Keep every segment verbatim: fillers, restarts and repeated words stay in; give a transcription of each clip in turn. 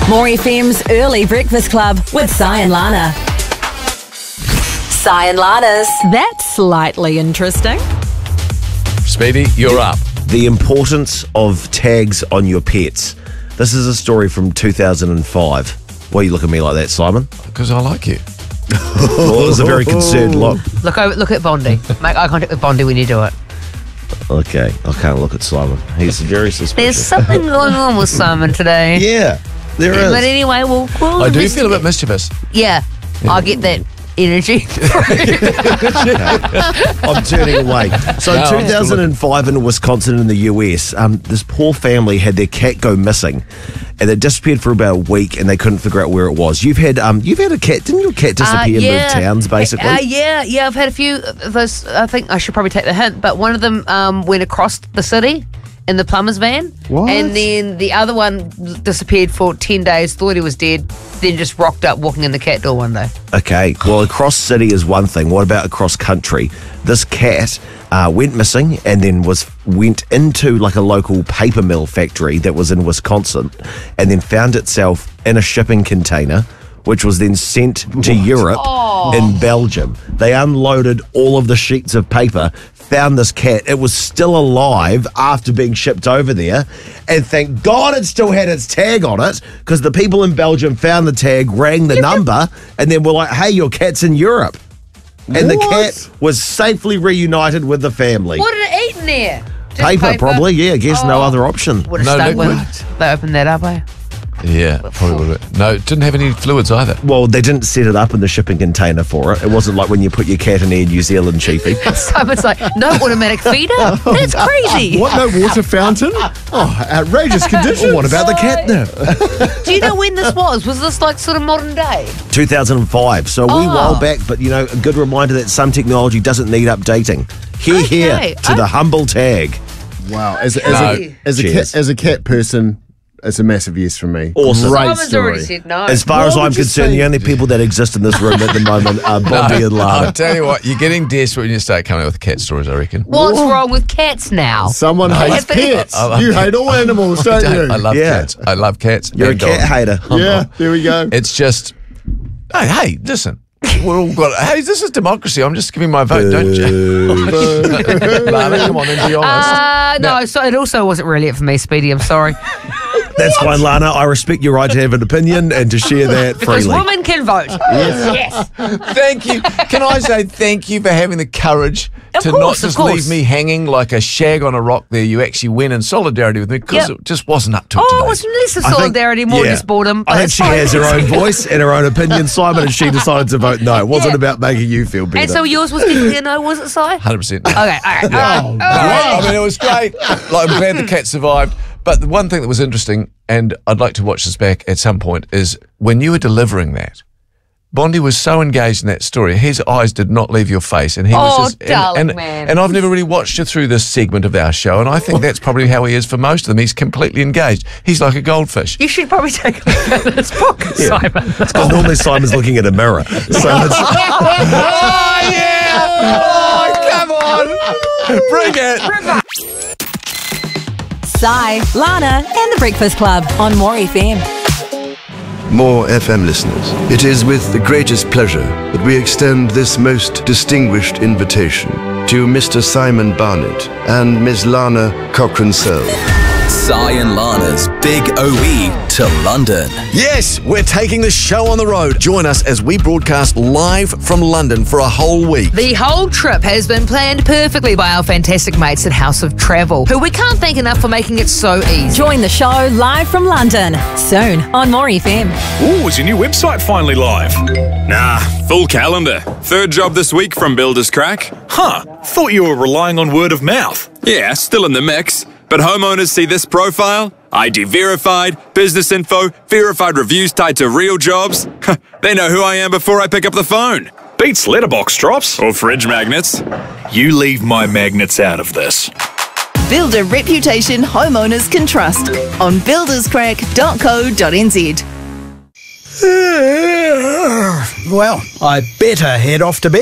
More F M's Early Breakfast Club with Si and Lana. Si and Lana's. That's slightly interesting. Speedy, you're up. The importance of tags on your pets. This is a story from two thousand five. Why you look at me like that, Simon? Because I like you. Well, it was a very concerned look. Look over, look at Bondi. Make eye contact with Bondi when you do it. Okay, I can't look at Simon. He's very suspicious. There's something going on with Simon today. Yeah, there is. But anyway, we'll... we'll I do feel a bit mischievous. Yeah, yeah. I get that energy. I'm turning away. So No, two thousand five in Wisconsin in the U S, um, this poor family had their cat go missing, and it disappeared for about a week, and they couldn't figure out where it was. You've had um, you've had a cat, didn't your cat disappear Uh, and yeah. move towns, basically? Uh, yeah, yeah, I've had a few of those. I think I should probably take the hint, but one of them um, went across the city in the plumber's van. What? And then the other one disappeared for ten days, thought he was dead, then just rocked up walking in the cat door one day. Okay, well, across city is one thing. What about across country? This cat uh, went missing and then was went into like a local paper mill factory that was in Wisconsin, and then found itself in a shipping container, which was then sent to Europe in Belgium. They unloaded all of the sheets of paper, found this cat. It was still alive after being shipped over there, and thank God it still had its tag on it, because the people in Belgium found the tag, rang the number, and then were like, hey, your cat's in Europe. And the What? cat was safely reunited with the family. What did it eat in there? Just Paper, probably, yeah, I guess no other option. Would have No stuck liquid. when they opened that up, eh? Yeah, probably would have. No, it didn't have any fluids either. Well, they didn't set it up in the shipping container for it. It wasn't like when you put your cat in Air New Zealand, Chiefy. Simon's like, no automatic feeder? That's crazy. What, no water fountain? Oh, outrageous conditions. What about the catnip? Do you know when this was? Was this like sort of modern day? two thousand five, so a wee Oh. while back, but you know, a good reminder that some technology doesn't need updating. Here, Okay, here, to the okay. humble tag. Wow. As, as, No. a, as, a Cheers. cat, as a cat person, it's a massive yes from me. Awesome. Great Simon's story. already said no. As far What as would I'm you concerned, say? the only people that exist in this room at the moment are Bobby and I'll Lana. tell you what, you're getting desperate when you start coming up with cat stories, I reckon. What's wrong with cats now? Someone hates but- pets. I love You cats. hate all animals, I don't don't. you? I love Yeah. cats. I love cats. You're a and cat dogs. hater. Yeah, there we go. It's just, hey, hey, listen. We're all got. Hey, this is democracy. I'm just giving my vote, don't you? Lana, come on, and be honest. Uh, no, so it also wasn't really it for me, Speedy. I'm sorry. That's fine, Lana. I respect your right to have an opinion and to share that Because freely. women can vote. Yes. Thank you. Can I say thank you for having the courage Of to course, not of just course. leave me hanging like a shag on a rock there. You actually went in solidarity with me because Yep. it just wasn't up to it Oh, today. it was less of I think- solidarity, more yeah. just boredom. but I think it's she fine. has her own voice and her own opinion, Simon, and she decided to vote no. It wasn't Yeah. about making you feel better. And so yours was definitely a no, was it, Si? Okay, one hundred percent. all right, all right. all No, right. I mean, it was great. Like, I'm glad the cat survived. But the one thing that was interesting, and I'd like to watch this back at some point, is when you were delivering that, Bondi was so engaged in that story. His eyes did not leave your face, and he Oh, was just. darling and, and, man. and I've never really watched you through this segment of our show, and I think that's probably how he is for most of them. He's completely engaged. He's like a goldfish. You should probably take a look at this book, Simon. Because normally Simon's looking at a mirror. So it's, Oh yeah! Oh, come on! Bring it! Si, Lana, and the Breakfast Club on More F M. More F M listeners, it is with the greatest pleasure that we extend this most distinguished invitation to Mister Simon Barnett and Miss Lana Cochran-Sell. Si and Lana's Big O E to London. Yes, we're taking the show on the road. Join us as we broadcast live from London for a whole week. The whole trip has been planned perfectly by our fantastic mates at House of Travel, who we can't thank enough for making it so easy. Join the show live from London soon on More F M. Ooh, is your new website finally live? Nah, full calendar. Third job this week from Builders Crack. Huh, thought you were relying on word of mouth. Yeah, still in the mix. But homeowners see this profile, I D verified, business info, verified reviews tied to real jobs. They know who I am before I pick up the phone. Beats letterbox drops or fridge magnets. You leave my magnets out of this. Build a reputation homeowners can trust on builders crack dot co dot n z. Well, I better head off to bed.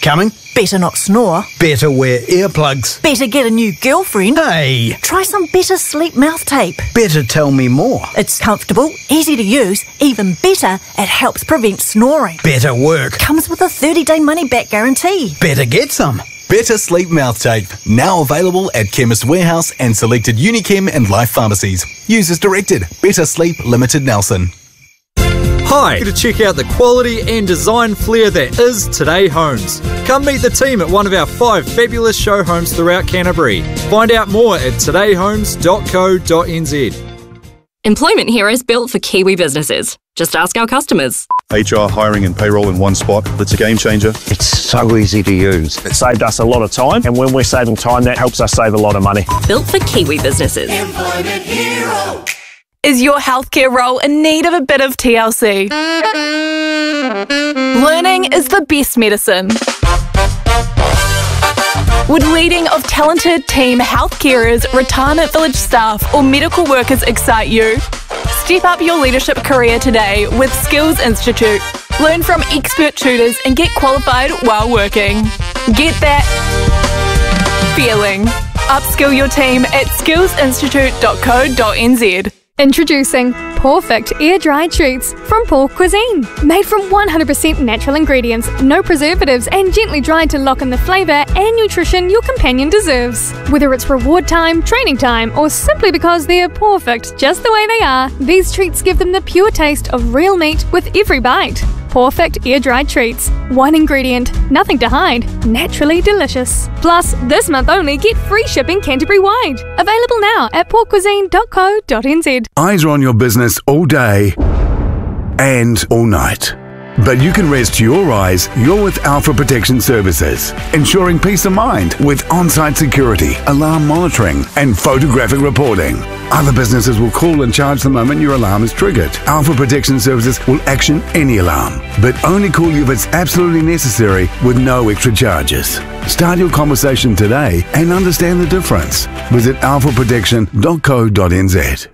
Coming? Better not snore. Better wear earplugs. Better get a new girlfriend. Hey! Try some Better Sleep mouth tape. Better tell me more. It's comfortable, easy to use, even better, it helps prevent snoring. Better work. Comes with a thirty-day money-back guarantee. Better get some. Better Sleep Mouth Tape. Now available at Chemist Warehouse and selected Unichem and Life pharmacies. Use as directed. Better Sleep Limited Nelson. Hi, to check out the quality and design flair that is Today Homes. Come meet the team at one of our five fabulous show homes throughout Canterbury. Find out more at today homes dot co dot n z. Employment here is built for Kiwi businesses. Just ask our customers. H R, hiring and payroll in one spot. It's a game changer. It's so easy to use. It saved us a lot of time, and when we're saving time, that helps us save a lot of money. Built for Kiwi businesses. Employment Hero. Is your healthcare role in need of a bit of T L C? Learning is the best medicine. Would leading of talented team health carers, retirement village staff or medical workers excite you? Step up your leadership career today with Skills Institute. Learn from expert tutors and get qualified while working. Get that feeling. Upskill your team at skills institute dot co dot n z. Introducing Perfect air-dried treats from Paul Cuisine. Made from one hundred percent natural ingredients, no preservatives, and gently dried to lock in the flavour and nutrition your companion deserves. Whether it's reward time, training time, or simply because they're perfect just the way they are, these treats give them the pure taste of real meat with every bite. Perfect air-dried treats. One ingredient, nothing to hide, naturally delicious. Plus, this month only, get free shipping Canterbury-wide. Available now at paul cuisine dot co dot n z. Eyes are on your business all day and all night. But you can rest your eyes. You're with Alpha Protection Services, ensuring peace of mind with on-site security, alarm monitoring, and photographic reporting. Other businesses will call and charge the moment your alarm is triggered. Alpha Protection Services will action any alarm, but only call you if it's absolutely necessary with no extra charges. Start your conversation today and understand the difference. Visit alpha protection dot co dot n z.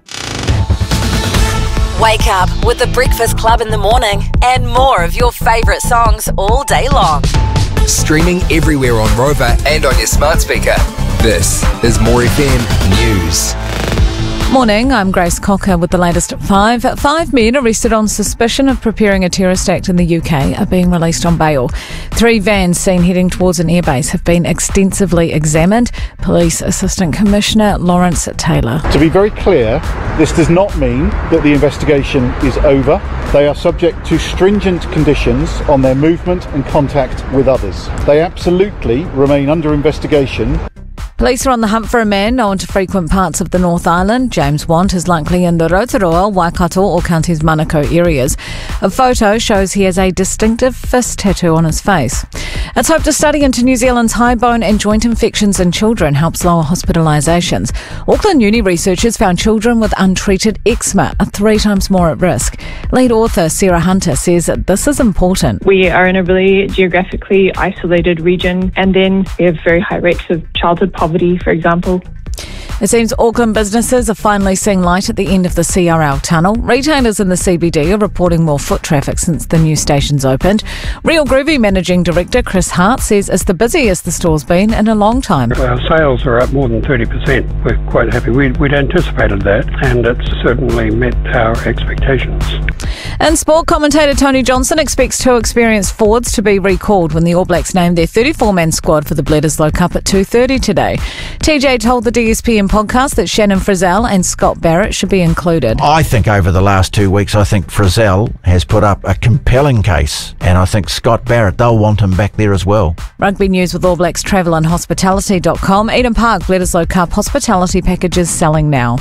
Wake up with the Breakfast Club in the morning and more of your favourite songs all day long. Streaming everywhere on Rover and on your smart speaker. This is More F M News. Morning, I'm Grace Cocker with the latest at five. Five men arrested on suspicion of preparing a terrorist act in the U K are being released on bail. Three vans seen heading towards an airbase have been extensively examined. Police Assistant Commissioner Lawrence Taylor. To be very clear, this does not mean that the investigation is over. They are subject to stringent conditions on their movement and contact with others. They absolutely remain under investigation. Police are on the hunt for a man known to frequent parts of the North Island. James Want is likely in the Rotorua, Waikato or Counties Manukau areas. A photo shows he has a distinctive fist tattoo on his face. It's hoped a study into New Zealand's high bone and joint infections in children helps lower hospitalisations. Auckland Uni researchers found children with untreated eczema are three times more at risk. Lead author Sarah Hunter says that this is important. We are in a really geographically isolated region, and then we have very high rates of childhood poverty, for example. It seems Auckland businesses are finally seeing light at the end of the C R L tunnel. Retailers in the C B D are reporting more foot traffic since the new station's opened. Real Groovy Managing Director Chris Hart says it's the busiest the store's been in a long time. Our sales are up more than thirty percent. We're quite happy. We'd, we'd anticipated that, and it's certainly met our expectations. And sport commentator Tony Johnson expects two experienced forwards to be recalled when the All Blacks name their thirty-four man squad for the Bledisloe Cup at two thirty today. T J told the D S P N podcast that Shannon Frizzell and Scott Barrett should be included. I think over the last two weeks, I think Frizzell has put up a compelling case, and I think Scott Barrett, they'll want him back there as well. Rugby news with All Blacks Travel and Hospitality dot com. Eden Park Bledisloe Cup hospitality packages selling now.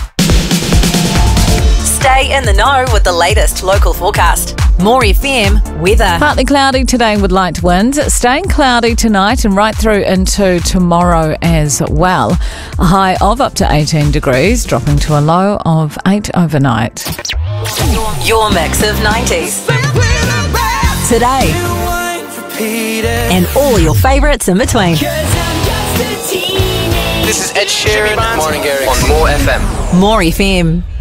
Stay in the know with the latest local forecast. More F M weather. Partly cloudy today with light winds. Staying cloudy tonight and right through into tomorrow as well. A high of up to eighteen degrees, dropping to a low of eight overnight. Your mix of nineties. Today. And all your favourites in between. This is Ed Sheeran, Morning Gary on More F M. More F M.